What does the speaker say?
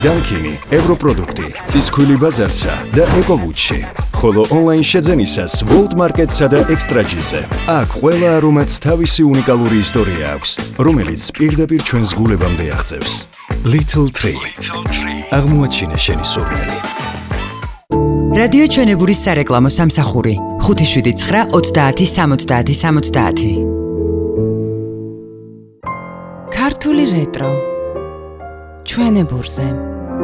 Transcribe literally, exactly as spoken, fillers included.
Dankini, ევროპროდუქტი, წისქვილი ბაზარსა და ეკოვუჩში. ხოლო ონლაინ შეძენისას World Market-სა და Extra-G-ზე. აქ ყველა არომატს თავისი უნიკალური ისტორია აქვს, რომელიც პირდაპირ ჩვენს გულებამდე აღწევს. Little Tree. აღმოაჩინე შენი სურვილი. რადიო ჩვენებურის სარეკლამო სამსახური ხუთი შვიდი ცხრა ოცდაათი სამოცდაათი სამოცდაათი. ქართული რეტრო ჩვენებურზე.